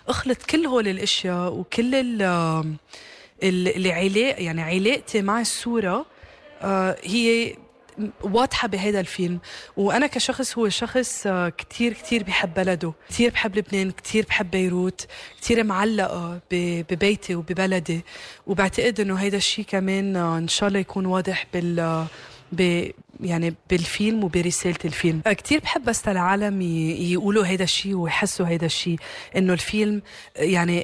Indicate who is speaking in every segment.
Speaker 1: اخلط كل هول الاشياء وكل اللي يعني علاقتي مع الصورة هي واضحة بهذا الفيلم. وأنا كشخص هو شخص كتير كتير بحب بلده، كتير بحب لبنان، كتير بحب بيروت، كتير معلقة ببيتي وببلدي. وبعتقد إنه هيدا الشيء كمان إن شاء الله يكون واضح يعني بالفيلم وبرسالة الفيلم. كتير بحب بس العالم يقولوا هيدا الشيء ويحسوا هيدا الشيء، إنه الفيلم يعني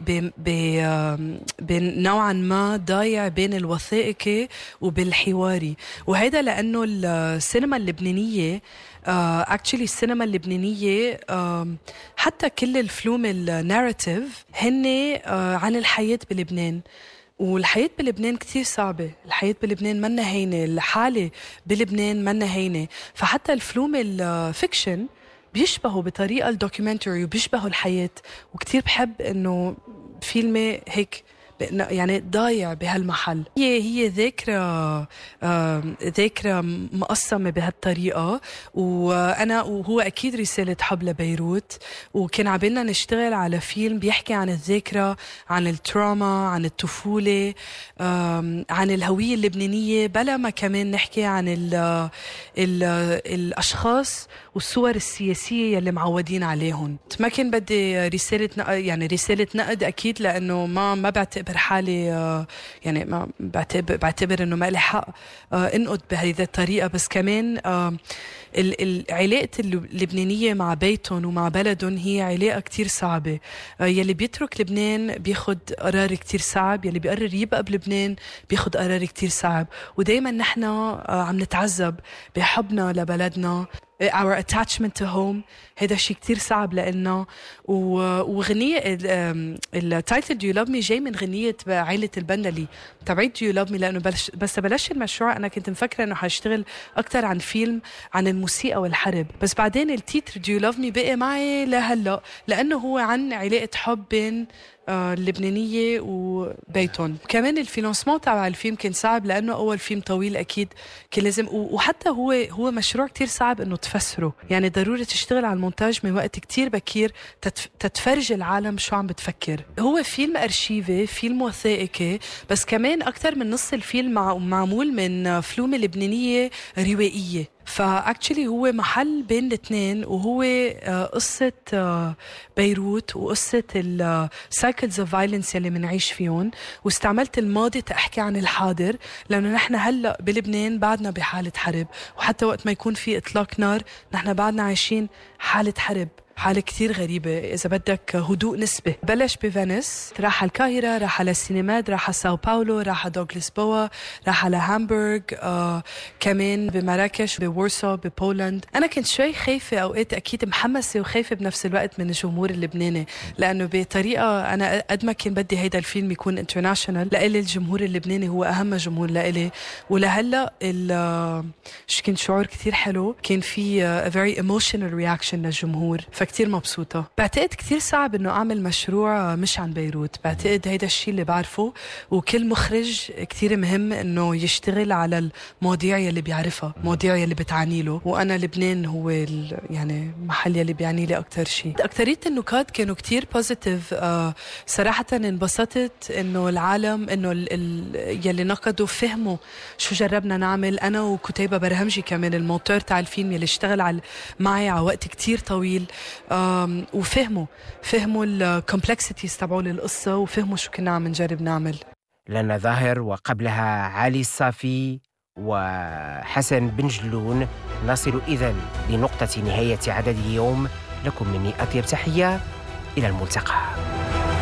Speaker 1: نوعا ما ضايع بين الوثائقي وبالحواري. وهيدا لأنه السينما اللبنانية actually السينما اللبنانية حتى كل الفلوم الناراتيف هن عن الحياة بلبنان. والحياة بلبنان كتير صعبة، الحياة بلبنان منا هينة، الحالة بلبنان منا هينة. فحتى الفلوم الفيكشن بيشبهوا بطريقة الدوكيومنتري وبيشبهوا الحياة. وكتير بحب إنه فيلمي هيك يعني ضايع بهالمحل. هي ذاكرة مقسمة بهالطريقة. وهو أكيد رسالة حب لبيروت. وكان عبالنا نشتغل على فيلم بيحكي عن الذاكرة، عن التراما، عن الطفولة، عن الهوية اللبنانية، بلا ما كمان نحكي عن الأشخاص والصور السياسية يلي معودين عليهم. ما كان بدي رسالة نقد أكيد، لأنه ما بعتبر حالي يعني ما بعتبر إنه ما لي حق انقد بهذه الطريقة. بس كمان العلاقة اللبنانية مع بيتهم ومع بلدهم هي علاقة كتير صعبة. يلي بيترك لبنان بياخد قرار كتير صعب، يلي بيقرر يبقى بلبنان بياخد قرار كتير صعب. ودايما نحن عم نتعذب بحبنا لبلدنا، our attachment to home. هذا الشيء كتير صعب لنا. وغنية التايتل Do You Love Me جاي من غنية عائلة البندلي تبعت Do You Love Me، لأنه بس بلش المشروع أنا كنت مفكرة أنه حاشتغل أكتر عن فيلم عن الموسيقى والحرب. بس بعدين التيتر Do You Love Me بقي معي لهلأ، لأنه هو عن علاقة حب بين اللبنانية وبيتون. كمان الفينانسمون تبع الفيلم كان صعب، لأنه أول فيلم طويل أكيد كان لازم، وحتى هو مشروع كتير صعب إنه تفسره. يعني ضروري تشتغل على المونتاج من وقت كتير بكير تتفرج العالم شو عم بتفكر. هو فيلم أرشيفي، فيلم وثائقي، بس كمان أكتر من نص الفيلم معمول من فلومة لبنانية روائية. فاكتشلي هو محل بين الاثنين، وهو قصة بيروت وقصة السايكلز اوف فايلنس اللي منعيش فيهم. واستعملت الماضي تحكي عن الحاضر، لأنه نحن هلأ بلبنان بعدنا بحالة حرب، وحتى وقت ما يكون في إطلاق نار نحن بعدنا عايشين حالة حرب، حالة كتير غريبة إذا بدك هدوء نسبي. بلش بفينيس، راح على القاهرة، راح على السينمات، راح على ساو باولو، راح على دوغلاس بوا، راح على هامبورغ، كمان بمراكش، بورسو، ببولند. أنا كنت شوي خايفة أوقات، أكيد محمسة وخايفة بنفس الوقت من الجمهور اللبناني، لأنه بطريقة أنا قد ما كان بدي هيدا الفيلم يكون انترناشونال، لإلي الجمهور اللبناني هو أهم جمهور لإلي. ولهلأ كان شعور كتير حلو، كان في a very emotional reaction للجمهور، فكتير مبسوطة. بعتقد كتير صعب إنه أعمل مشروع مش عن بيروت، بعتقد هيدا الشيء اللي بعرفه. وكل مخرج كتير مهم إنه يشتغل على المواضيع يلي بيعرفها، مواضيع يلي بتعني له. وأنا لبنان هو يعني محل يلي بيعني لي أكتر شيء. أكترية النقاد كانوا كتير بوزيتيف. صراحة انبسطت إنه العالم، إنه يلي نقدوا فهموا شو جربنا نعمل. أنا وكتيبة برهمجي كمان المونتور تاع الفيلم يلي اشتغل معي على وقت كتير طويل، وفهموا الكومبلكسيتيز تبعوا القصة، وفهموا شو كنا عم نجرب نعمل.
Speaker 2: لنا ظاهر، وقبلها علي الصافي وحسن بن جلون. نصل إذن لنقطة نهاية عدد اليوم. لكم مني أطيب تحية، إلى الملتقى.